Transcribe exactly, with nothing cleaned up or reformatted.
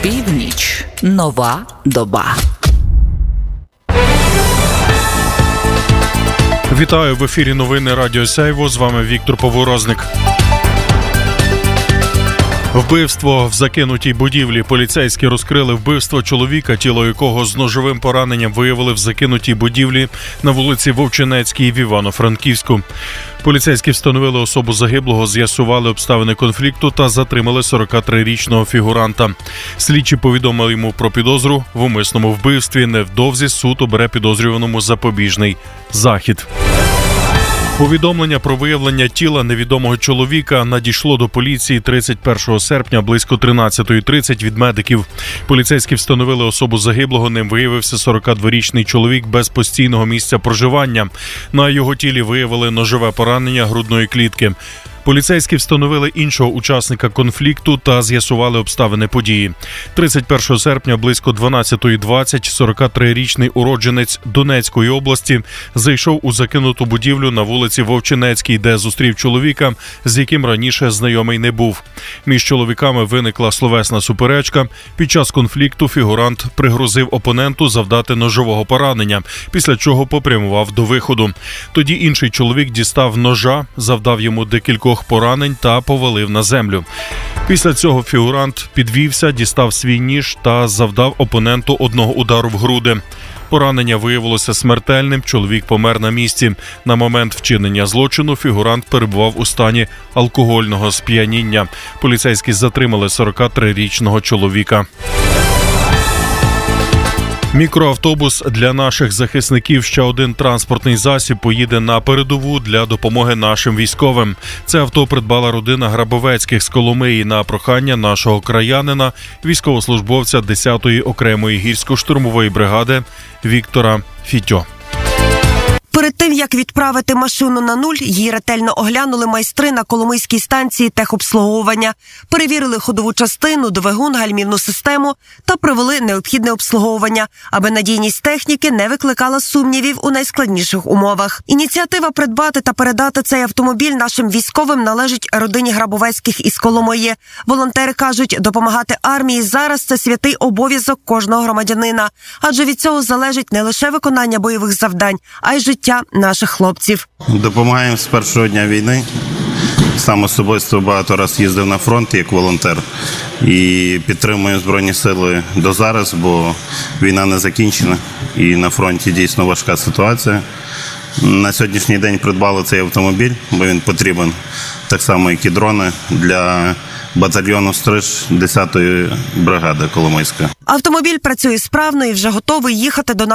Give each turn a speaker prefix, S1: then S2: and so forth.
S1: Північ. Нова доба.
S2: Вітаю, в ефірі новини Радіо Сяйво. З вами Віктор Поворозник. Вбивство в закинутій будівлі. Поліцейські розкрили вбивство чоловіка, тіло якого з ножовим пораненням виявили в закинутій будівлі на вулиці Вовчинецькій в Івано-Франківську. Поліцейські встановили особу загиблого, з'ясували обставини конфлікту та затримали сорокатрирічного фігуранта. Слідчі повідомили йому про підозру в умисному вбивстві. Невдовзі суд обере підозрюваному запобіжний захід. Повідомлення про виявлення тіла невідомого чоловіка надійшло до поліції тридцять першого серпня близько тринадцятої тридцять від медиків. Поліцейські встановили особу загиблого, ним виявився сорокадворічний чоловік без постійного місця проживання. На його тілі виявили ножове поранення грудної клітки. Поліцейські встановили іншого учасника конфлікту та з'ясували обставини події. тридцять першого серпня близько дванадцятої двадцять сорокатрирічний уродженець Донецької області зайшов у закинуту будівлю на вулиці Вовчинецькій, де зустрів чоловіка, з яким раніше знайомий не був. Між чоловіками виникла словесна суперечка. Під час конфлікту фігурант пригрозив опоненту завдати ножового поранення, після чого попрямував до виходу. Тоді інший чоловік дістав ножа, завдав йому декількох поранень та повалив на землю. Після цього фігурант підвівся, дістав свій ніж та завдав опоненту одного удару в груди. Поранення виявилося смертельним, чоловік помер на місці. На момент вчинення злочину фігурант перебував у стані алкогольного сп'яніння. Поліцейські затримали сорокатрирічного чоловіка. Мікроавтобус для наших захисників. Ще один транспортний засіб поїде на передову для допомоги нашим військовим. Це авто придбала родина Грабовецьких з Коломиї на прохання нашого краянина, військовослужбовця десятої окремої гірсько-штурмової бригади Віктора Фітьо.
S3: Перед тим, як відправити машину на нуль, її ретельно оглянули майстри на Коломийській станції техобслуговування, перевірили ходову частину, двигун, гальмівну систему та провели необхідне обслуговування, аби надійність техніки не викликала сумнівів у найскладніших умовах. Ініціатива придбати та передати цей автомобіль нашим військовим належить родині Грабовецьких із Коломиї. Волонтери кажуть, допомагати армії зараз – це святий обов'язок кожного громадянина, адже від цього залежить не лише виконання бойових завдань, а й життя наших хлопців.
S4: Допомагаємо з першого дня війни. Сам особисто багато разів їздив на фронт як волонтер і підтримую Збройні Сили до зараз, бо війна не закінчена і на фронті дійсно важка ситуація. На сьогоднішній день придбали цей автомобіль, бо він потрібен, так само як і дрони, для батальйону «Стриж» десятої бригади Коломийська.
S3: Автомобіль працює справно і вже готовий їхати до